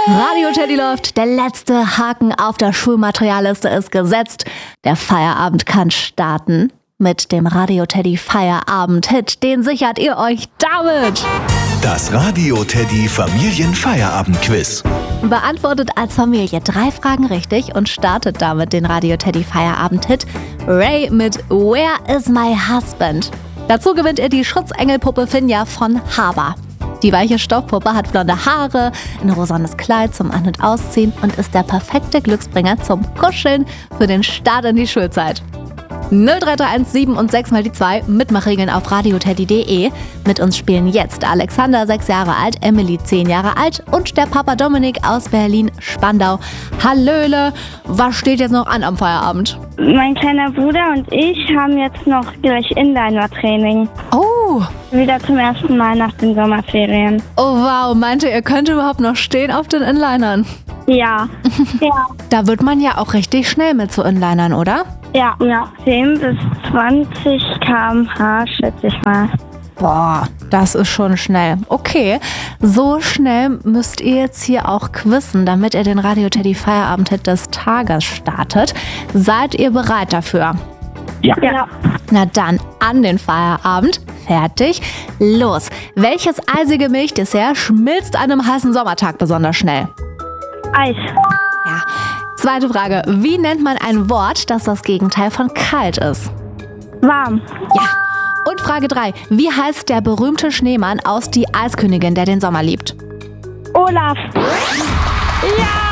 Radio Teddy läuft, der letzte Haken auf der Schulmaterialliste ist gesetzt. Der Feierabend kann starten mit dem Radio Teddy Feierabend-Hit. Den sichert ihr euch damit. Das Radio Teddy Familienfeierabend-Quiz. Beantwortet als Familie 3 Fragen richtig und startet damit den Radio Teddy Feierabend-Hit Ray mit Where is my husband? Dazu gewinnt ihr die Schutzengelpuppe Finja von Haber. Die weiche Stoffpuppe hat blonde Haare, ein rosanes Kleid zum An- und Ausziehen und ist der perfekte Glücksbringer zum Kuscheln für den Start in die Schulzeit. 0331 7 und 6 mal die 2, Mitmachregeln auf radioteddy.de. Mit uns spielen jetzt Alexander, 6 Jahre alt, Emily, 10 Jahre alt und der Papa Dominik aus Berlin-Spandau. Hallöle, was steht jetzt noch an am Feierabend? Mein kleiner Bruder und ich haben jetzt noch gleich Inliner-Training. Oh! Wieder zum ersten Mal nach den Sommerferien. Oh wow, meinte ihr könnt überhaupt noch stehen auf den Inlinern? Ja. Ja. Da wird man ja auch richtig schnell mit so Inlinern, oder? Ja. 10 bis 20 km/h, schätze ich mal. Boah, das ist schon schnell. Okay, so schnell müsst ihr jetzt hier auch quizzen, damit ihr den Radio Teddy Feierabend-Hit des Tages startet. Seid ihr bereit dafür? Ja. Na dann, an den Feierabend. Fertig. Los. Welches eisige Milchdessert schmilzt an einem heißen Sommertag besonders schnell? Eis. Ja. Zweite Frage. Wie nennt man ein Wort, das das Gegenteil von kalt ist? Warm. Ja. Und Frage 3. Wie heißt der berühmte Schneemann aus Die Eiskönigin, der den Sommer liebt? Olaf. Ja!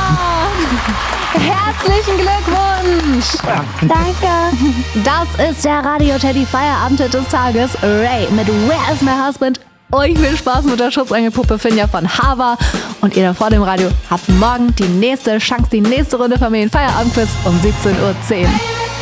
Herzlichen Glückwunsch! Danke. Das ist der Radio Teddy Feierabend des Tages. Ray mit Where is my husband? Euch viel Spaß mit der Schutzengelpuppe Finja von Haber. Und ihr da vor dem Radio habt morgen die nächste Chance, die nächste Runde Familienfeierabendquiz um 17:10 Uhr.